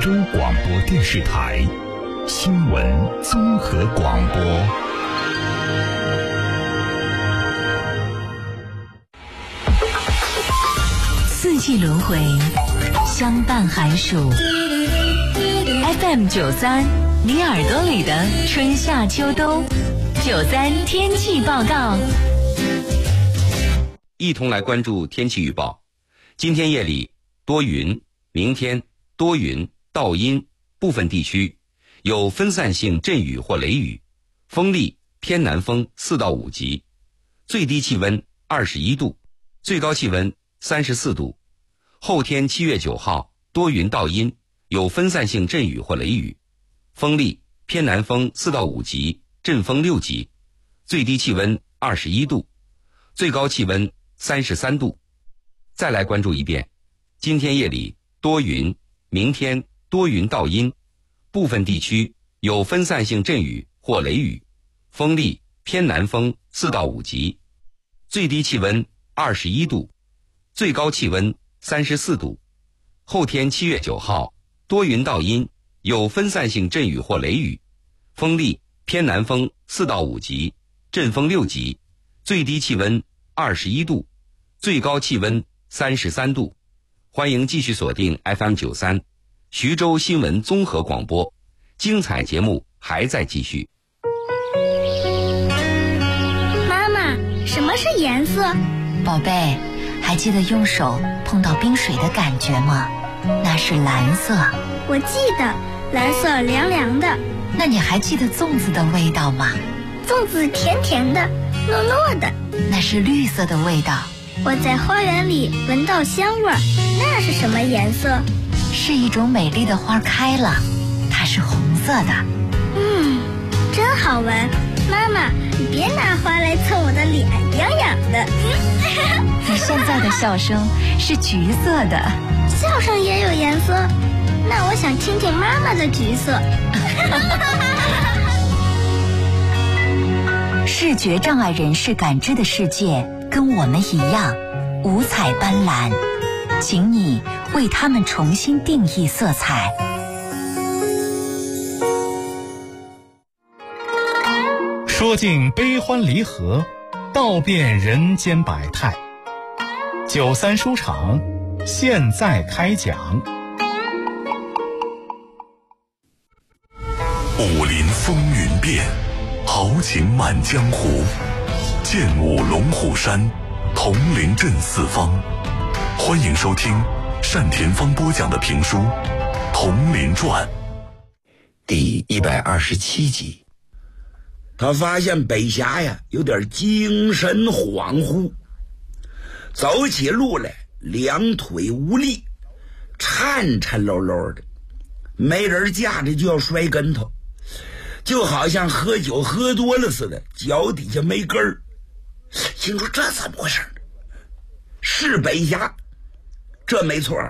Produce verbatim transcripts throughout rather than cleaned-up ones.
州广播电视台新闻综合广播。 四季轮回，相伴寒暑。F M 九三，你耳朵里的春夏秋冬。九三天气报告。 一同来关注天气预报。今天夜里多云，明天多云到阴，部分地区有分散性阵雨或雷雨，风力偏南风四到五级，最低气温二十一度，最高气温三十四度。后天七月九号多云到阴，有分散性阵雨或雷雨，风力偏南风四到五级，阵风六级，最低气温二十一度，最高气温三十三度。再来关注一遍，今天夜里多云，明天多云到阴，部分地区有分散性阵雨或雷雨，风力偏南风四到五级，最低气温二十一度，最高气温三十四度。后天七月九号多云到阴，有分散性阵雨或雷雨，风力偏南风四到五级，阵风六级，最低气温二十一度，最高气温三十三度。欢迎继续锁定 F M 九三，徐州新闻综合广播，精彩节目还在继续。 妈妈，什么是颜色？ 宝贝，还记得用手碰到冰水的感觉吗？那是蓝色。 我记得，蓝色凉凉的。 那你还记得粽子的味道吗？ 粽子甜甜的，糯糯的。 那是绿色的味道。 我在花园里闻到香味儿，那是什么颜色？ 是一种美丽的花开了，它是红色的。 嗯，真好闻。妈妈，你别拿花来蹭我的脸，痒痒的。 你现在的笑声是橘色的。 笑声也有颜色？那我想听听妈妈的橘色。 视觉障碍人士感知的世界跟我们一样五彩斑斓，请你为他们重新定义色彩。 说尽悲欢离合，道遍人间百态。九三书场现在开讲。 武林风云变，豪情满江湖，剑舞龙虎山，铜陵镇四方。欢迎收听单田芳播讲的评书《铜陵传》 第一百二十七集。 他发现北峡呀有点精神恍惚，走起路来两腿无力，颤颤抖抖的，没人架着就要摔跟头，就好像喝酒喝多了似的，脚底下没根儿。心说这怎么回事呢？是北峡，这没错。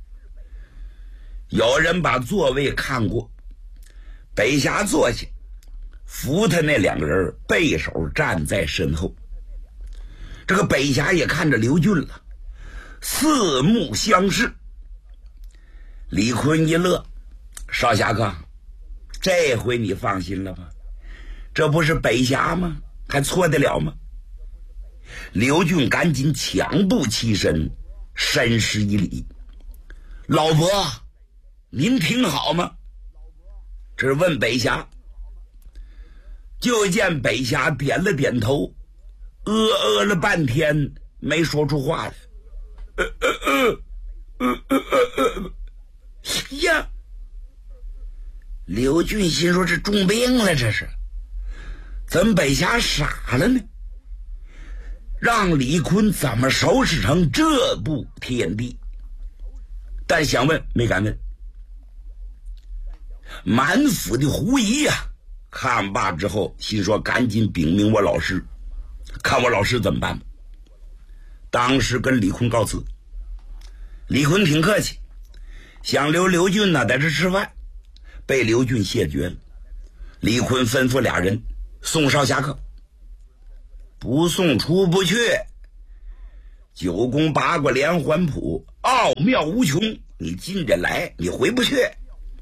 有人把座位看过，北峡坐下，扶他那两个人背手站在身后。这个北峡也看着刘俊了，四目相视。李坤一乐，少侠哥，这回你放心了吧？这不是北峡吗？还错得了吗？刘俊赶紧抢步起身，深施一礼：老伯，您听好吗？这是问北峡。就见北峡点了点头，呃呃了半天没说出话来。呃呃呃呃呃呃呃呀！刘俊心说这中病了，这是怎么北峡傻了呢？让李坤怎么收拾成这步天地？但想问没敢问。满府的狐疑呀、啊，看罢之后心说赶紧禀明我老师，看我老师怎么办吧。当时跟李坤告辞，李坤挺客气，想留刘俊呢在这吃饭，被刘俊谢绝了。李坤吩咐俩人送少侠客，不送出不去。九宫八卦连环谱奥妙无穷，你进着来你回不去。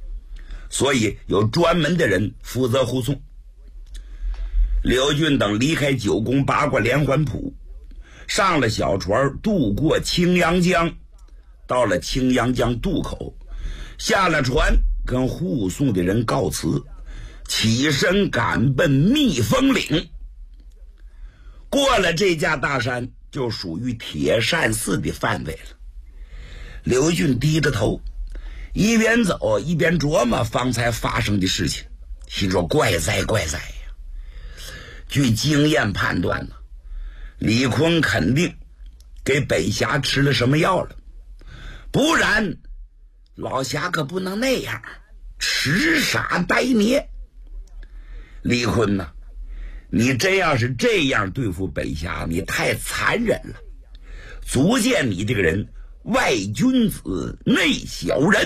所以有专门的人负责护送。刘俊等离开九宫八卦连环浦，上了小船，渡过青阳江，到了青阳江渡口，下了船，跟护送的人告辞，起身赶奔蜜蜂岭。过了这架大山，就属于铁扇寺的范围了。刘俊低着头，一边走一边琢磨方才发生的事情，心说怪哉怪哉呀！据经验判断呢，李坤肯定给北侠吃了什么药了，不然老侠可不能那样痴傻呆捏。李坤呐，你真要是这样对付北侠，你太残忍了，足见你这个人外君子内小人。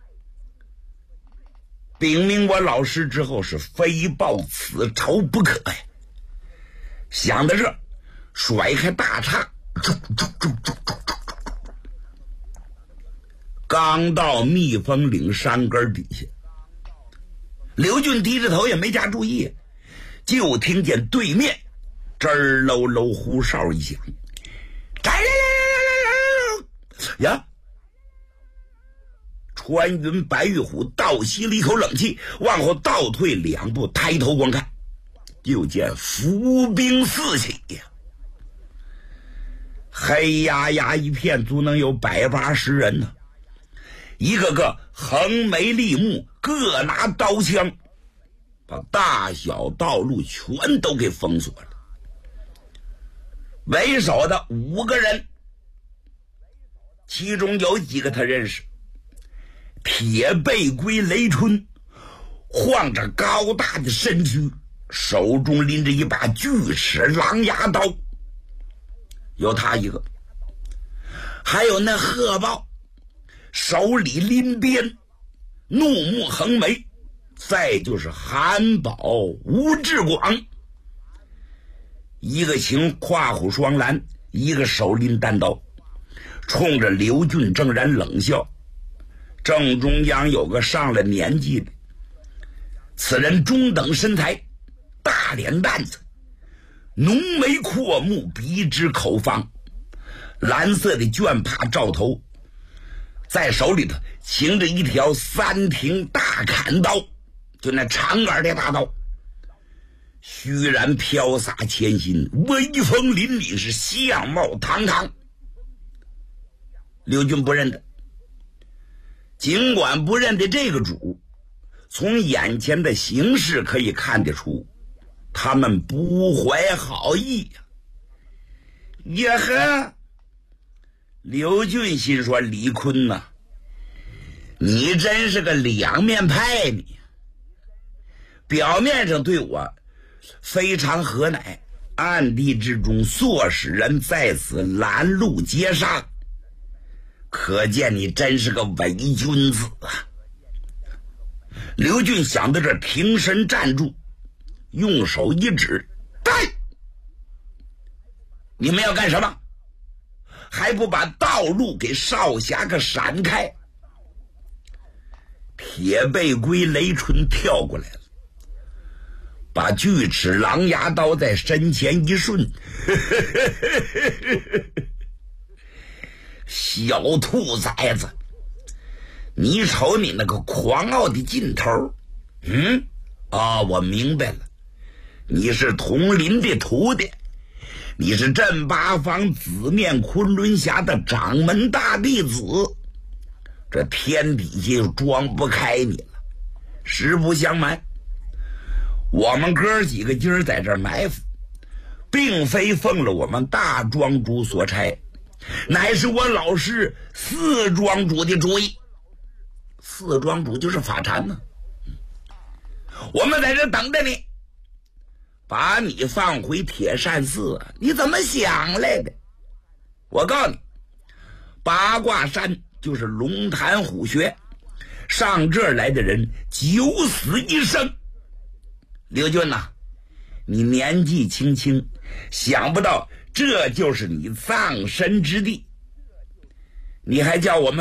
禀明我老师之后，是非报此仇不可呀！想到这，甩开大叉，啾啾啾啾啾啾刚到蜜蜂岭山根底下，刘俊低着头也没加注意，就听见对面吱儿喽喽呼哨一响，呀！穿云白玉虎倒吸了一口冷气，往后倒退两步，抬头观看，就见伏兵四起呀，黑压压一片，足能有百八十人呢，一个个横眉立目，各拿刀枪，把大小道路全都给封锁了。为首的五个人，其中有几个他认识，铁背龟雷春晃着高大的身躯，手中拎着一把巨齿狼牙刀，有他一个。还有那贺豹手里拎鞭，怒目横眉，再就是韩宝吴志广，一个行跨虎双拦，一个手拎单刀，冲着刘俊正然冷笑。正中央有个上了年纪的，此人中等身材，大脸蛋子，浓眉阔目，鼻直口方，蓝色的绢帕罩头，在手里头擎着一条三庭大砍刀，就那长杆的大刀，虚然飘洒前心，威风凛凛，是相貌堂堂。刘俊不认得，尽管不认得这个主，从眼前的形势可以看得出，他们不怀好意呀、啊。呀呵，刘俊心说：“李坤呐、啊，你真是个两面派你，表面上对我非常和蔼，暗地之中唆使人在此拦路截杀，可见你真是个伪君子啊！”刘俊想到这，停身站住，用手一指：“对，你们要干什么？还不把道路给少侠个闪开！”铁背龟雷春跳过来了，把锯齿狼牙刀在身前一顺，小兔崽子，你瞅你那个狂傲的劲头，嗯，啊，我明白了，你是统领的徒弟，你是镇八方紫面昆仑峡的掌门大弟子，这天底下又装不开你了。实不相瞒，我们哥几个今儿在这儿埋伏，并非奉了我们大庄主所差，乃是我老师四庄主的主意。四庄主就是法禅呢、啊，我们在这等着你，把你放回铁扇寺，你怎么想来的？我告诉你，八卦山就是龙潭虎穴，上这儿来的人九死一生。刘俊呐、啊，你年纪轻轻，想不到这就是你葬身之地，你还叫我们